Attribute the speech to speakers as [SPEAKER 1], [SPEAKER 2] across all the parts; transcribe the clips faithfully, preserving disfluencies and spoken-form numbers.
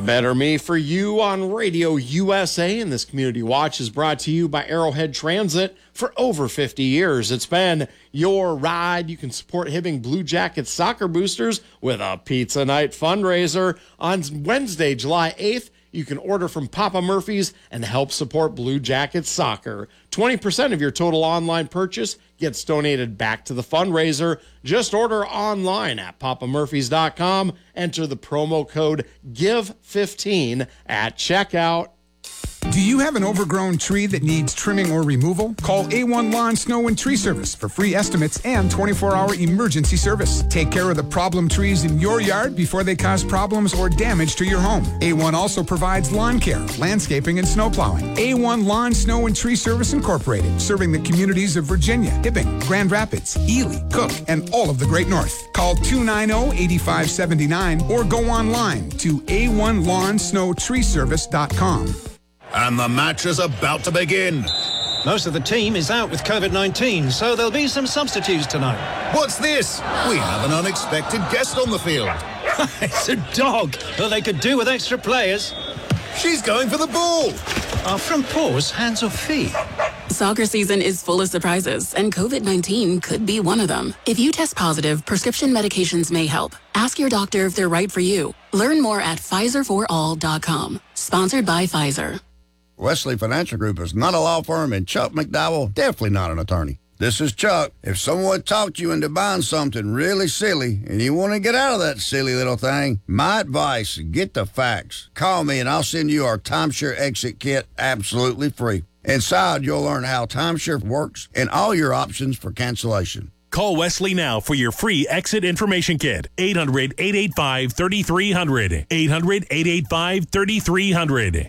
[SPEAKER 1] Better Me for You on Radio U S A, and this Community Watch is brought to you by Arrowhead Transit. For over fifty years, it's been your ride. You can support Hibbing Blue Jackets soccer boosters with a pizza night fundraiser. On Wednesday, July eighth, you can order from Papa Murphy's and help support Blue Jackets soccer. twenty percent of your total online purchase gets donated back to the fundraiser. Just order online at papa murphys dot com. Enter the promo code give fifteen at checkout.
[SPEAKER 2] Do you have an overgrown tree that needs trimming or removal? Call A one Lawn, Snow, and Tree Service for free estimates and twenty-four hour emergency service. Take care of the problem trees in your yard before they cause problems or damage to your home. A one also provides lawn care, landscaping, and snow plowing. A one Lawn, Snow, and Tree Service Incorporated, serving the communities of Virginia, Hibbing, Grand Rapids, Ely, Cook, and all of the Great North. Call two nine zero, eight five seven nine or go online to A one lawn snow tree service dot com.
[SPEAKER 3] And the match is about to begin.
[SPEAKER 4] Most of the team is out with COVID nineteen, so there'll be some substitutes tonight.
[SPEAKER 3] What's this? We have an unexpected guest on the field.
[SPEAKER 4] It's a dog. Well, they could do with extra players.
[SPEAKER 3] She's going for the ball.
[SPEAKER 4] Are front paws hands or feet?
[SPEAKER 5] Soccer season is full of surprises, and COVID nineteen could be one of them. If you test positive, prescription medications may help. Ask your doctor if they're right for you. Learn more at Pfizer for all dot com. Sponsored by Pfizer.
[SPEAKER 6] Wesley Financial Group is not a law firm, and Chuck McDowell, definitely not an attorney. This is Chuck. If someone talked you into buying something really silly and you want to get out of that silly little thing, my advice, get the facts. Call me and I'll send you our timeshare exit kit absolutely free. Inside, you'll learn how timeshare works and all your options for cancellation.
[SPEAKER 7] Call Wesley now for your free exit information kit. eight hundred, eight eight five, three three zero zero. eight hundred, eight eight five, three three zero zero.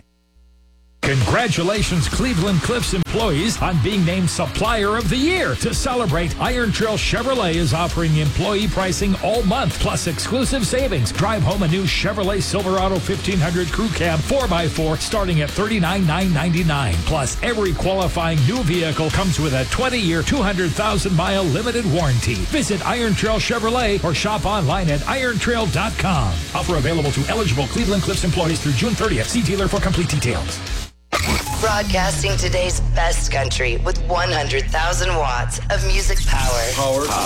[SPEAKER 8] Congratulations, Cleveland Cliffs employees, on being named Supplier of the Year. To celebrate, Iron Trail Chevrolet is offering employee pricing all month, plus exclusive savings. Drive home a new Chevrolet Silverado fifteen hundred Crew Cab four by four starting at thirty-nine thousand nine hundred ninety-nine dollars. Plus, every qualifying new vehicle comes with a twenty year, two hundred thousand mile limited warranty. Visit Iron Trail Chevrolet or shop online at iron trail dot com. Offer available to eligible Cleveland Cliffs employees through June thirtieth. See dealer for complete details.
[SPEAKER 9] Broadcasting today's best country with one hundred thousand watts of music power.
[SPEAKER 3] Power.